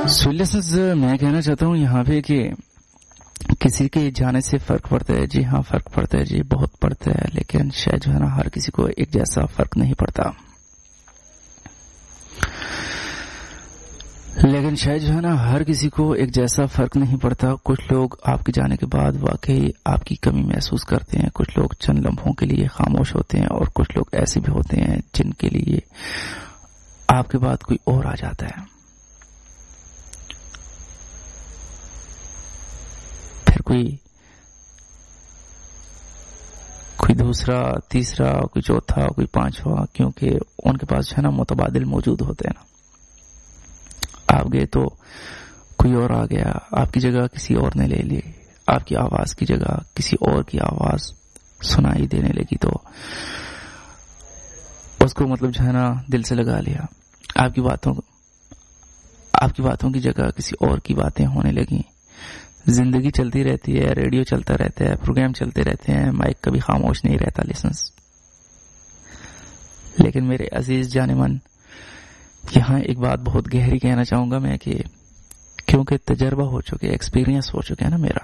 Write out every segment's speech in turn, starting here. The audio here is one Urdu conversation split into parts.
سولیسنس میں کہنا چاہتا ہوں یہاں پہ کہ کسی کے جانے سے فرق پڑتا ہے. جی ہاں فرق پڑتا ہے جی, بہت پڑتا ہے, لیکن شاید جو ہے نا ہر کسی کو ایک جیسا فرق نہیں پڑتا. لیکن شاید جو ہے نا ہر کسی کو ایک جیسا فرق نہیں پڑتا. کچھ لوگ آپ کے جانے کے بعد واقعی آپ کی کمی محسوس کرتے ہیں, کچھ لوگ چند لمحوں کے لیے خاموش ہوتے ہیں, اور کچھ لوگ ایسے بھی ہوتے ہیں جن کے لیے آپ کے بعد کوئی اور آ جاتا ہے. پھر کوئی دوسرا, تیسرا, کوئی چوتھا, کوئی پانچواں, کیونکہ ان کے پاس جو ہے نا متبادل موجود ہوتے ہیں نا. آپ گئے تو کوئی اور آ گیا, آپ کی جگہ کسی اور نے لے لی, آپ کی آواز کی جگہ کسی اور کی آواز سنائی دینے لگی تو اس کو مطلب جو ہے نا دل سے لگا لیا. آپ کی باتوں کی جگہ کسی اور کی باتیں ہونے لگیں. زندگی چلتی رہتی ہے, ریڈیو چلتا رہتا ہے, پروگرام چلتے رہتے ہیں, مائک کبھی خاموش نہیں رہتا. لیسنس. لیکن میرے عزیز جان من, یہاں ایک بات بہت گہری کہنا چاہوں گا میں, کہ کیونکہ تجربہ ہو چکے, ایکسپیرینس ہو چکے ہے نا میرا.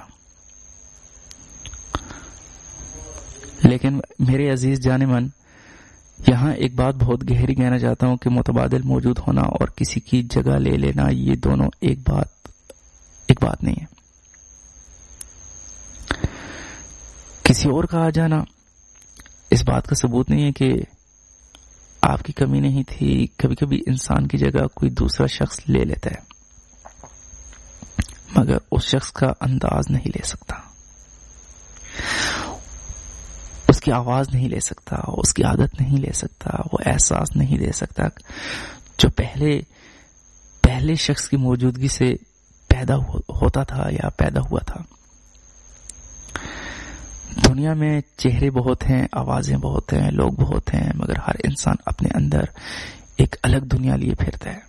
لیکن میرے عزیز جان من, یہاں ایک بات بہت گہری کہنا چاہتا ہوں کہ متبادل موجود ہونا اور کسی کی جگہ لے لینا, یہ دونوں ایک بات نہیں ہے. کسی اور کا آ جانا اس بات کا ثبوت نہیں ہے کہ آپ کی کمی نہیں تھی. کبھی کبھی انسان کی جگہ کوئی دوسرا شخص لے لیتا ہے, مگر اس شخص کا انداز نہیں لے سکتا, اس کی آواز نہیں لے سکتا, اس کی عادت نہیں لے سکتا, وہ احساس نہیں دے سکتا جو پہلے شخص کی موجودگی سے پیدا ہوتا تھا یا پیدا ہوا تھا. دنیا میں چہرے بہت ہیں, آوازیں بہت ہیں, لوگ بہت ہیں, مگر ہر انسان اپنے اندر ایک الگ دنیا لیے پھرتا ہے.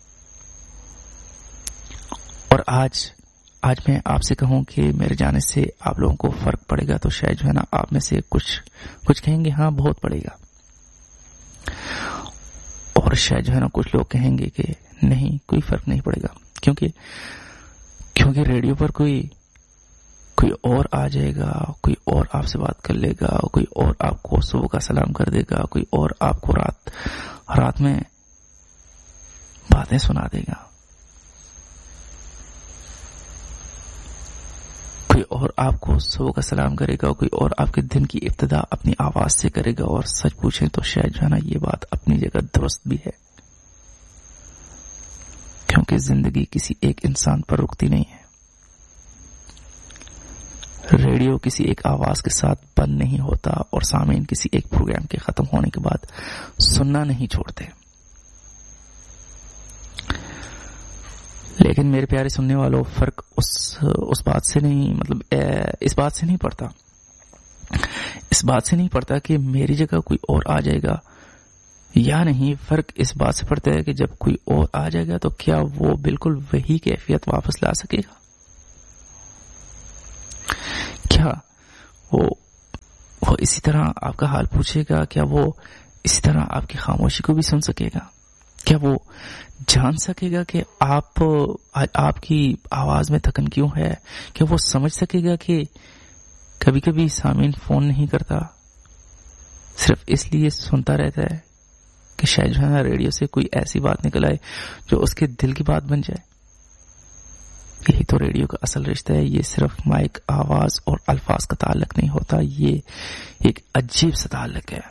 اور آج میں آپ سے کہوں کہ میرے جانے سے آپ لوگوں کو فرق پڑے گا, تو شاید جو ہے نا آپ میں سے کچھ کہیں گے ہاں بہت پڑے گا, اور شاید جو ہے نا کچھ لوگ کہیں گے کہ نہیں کوئی فرق نہیں پڑے گا, کیونکہ ریڈیو پر کوئی اور آ جائے گا, کوئی اور آپ سے بات کر لے گا, کوئی اور آپ کو صبح کا سلام کر دے گا, کوئی اور آپ کو رات میں باتیں سنا دے گا, کوئی اور آپ کو صبح کا سلام کرے گا, کوئی اور آپ کے دن کی ابتدا اپنی آواز سے کرے گا. اور سچ پوچھیں تو شاید جو ہے نا یہ بات اپنی جگہ درست بھی ہے, کیونکہ زندگی کسی ایک انسان پر رکتی نہیں ہے. ریڈیو کسی ایک آواز کے ساتھ بند نہیں ہوتا, اور سامعین کسی ایک پروگرام کے ختم ہونے کے بعد سننا نہیں چھوڑتے. لیکن میرے پیارے سننے والوں, فرق اس بات سے نہیں, مطلب اس بات سے نہیں پڑتا, اس بات سے نہیں پڑتا کہ میری جگہ کوئی اور آ جائے گا یا نہیں. فرق اس بات سے پڑتا ہے کہ جب کوئی اور آ جائے گا تو کیا وہ بالکل وہی کیفیت واپس لا سکے گا, کیا وہ اسی طرح آپ کا حال پوچھے گا, کیا وہ اسی طرح آپ کی خاموشی کو بھی سن سکے گا, کیا وہ جان سکے گا کہ آپ کی آواز میں تھکن کیوں ہے, کیا وہ سمجھ سکے گا کہ کبھی کبھی سامعین فون نہیں کرتا, صرف اس لیے سنتا رہتا ہے کہ شاید جو ہے نا ریڈیو سے کوئی ایسی بات نکل آئے جو اس کے دل کی بات بن جائے. یہی تو ریڈیو کا اصل رشتہ ہے. یہ صرف مائک, آواز اور الفاظ کا تعلق نہیں ہوتا, یہ ایک عجیب سا تعلق ہے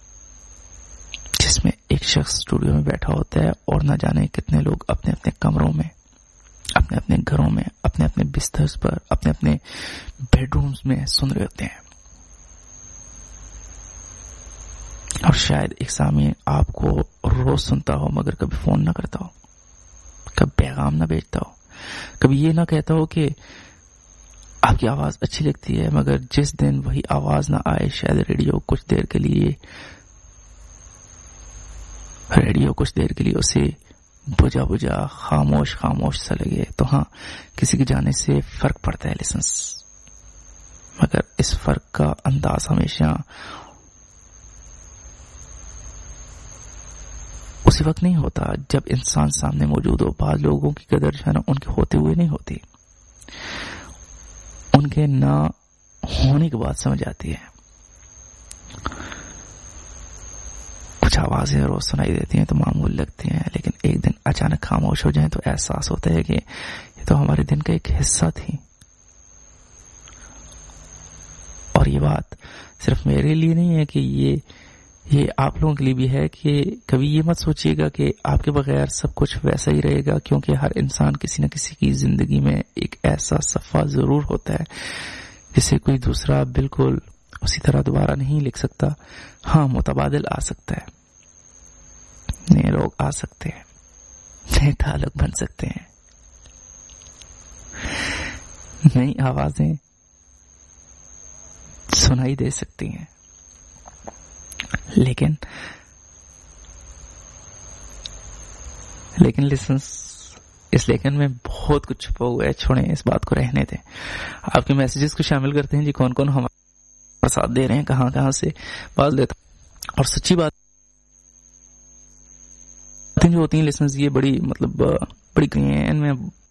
جس میں ایک شخص اسٹوڈیو میں بیٹھا ہوتا ہے اور نہ جانے کتنے لوگ اپنے اپنے کمروں میں, اپنے اپنے گھروں میں, اپنے اپنے بستر پر, اپنے اپنے بیڈ رومز میں سن رہے ہوتے ہیں. اور شاید ایک سامع آپ کو روز سنتا ہو مگر کبھی فون نہ کرتا ہو, کبھی پیغام نہ بھیجتا ہو, کبھی یہ نہ کہتا ہو کہ آپ کی آواز اچھی لگتی ہے, مگر جس دن وہی آواز نہ آئے شاید ریڈیو کچھ دیر کے لیے اسے بجا خاموش سا لگے. تو ہاں کسی کے جانے سے فرق پڑتا ہے لیسنس, مگر اس فرق کا انداز ہمیشہ اسی وقت نہیں ہوتا جب انسان سامنے موجود ہو. بعض لوگوں کی قدر جو ہے نا ان کے ہوتے ہوئے نہیں ہوتی, ان کے نہ ہونے کے بعد سمجھ آتی ہے. کچھ آوازیں روز سنائی دیتی ہیں تو معمول لگتی ہیں, لیکن ایک دن اچانک خاموش ہو جائیں تو احساس ہوتا ہے کہ یہ تو ہمارے دن کا ایک حصہ تھی. اور یہ بات صرف میرے لیے نہیں ہے کہ یہ آپ لوگوں کے لیے بھی ہے کہ کبھی یہ مت سوچیے گا کہ آپ کے بغیر سب کچھ ویسا ہی رہے گا, کیونکہ ہر انسان کسی نہ کسی کی زندگی میں ایک ایسا صفحہ ضرور ہوتا ہے جسے کوئی دوسرا بالکل اسی طرح دوبارہ نہیں لکھ سکتا. ہاں, متبادل آ سکتا ہے, نئے لوگ آ سکتے ہیں, نئے تعلق بن سکتے ہیں, نئی آوازیں سنائی دے سکتی ہیں, لیکن اس لیکن میں بہت کچھ چھپا ہوا ہے. چھوڑیں, اس بات کو رہنے دیں. آپ کے میسیجز کو شامل کرتے ہیں جی. کون کون ہمارا ساتھ دے رہے ہیں, کہاں سے باز لیتا. اور سچی بات جو ہوتی ہیں لسنرز, یہ بڑی بڑی ہیں, ان میں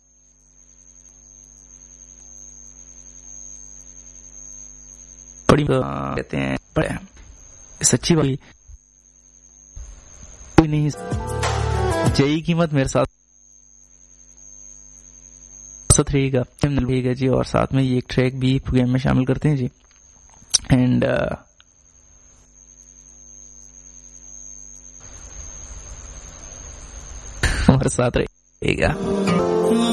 بڑی کہتے ہیں بڑے سچی بات کوئی نہیں. جئی قیمت میرے ساتھ رہے گا جی, اور ساتھ میں یہ ایک ٹریک بھی پروگرام میں شامل کرتے ہیں جی. اینڈ ہمارے ساتھ رہے گا.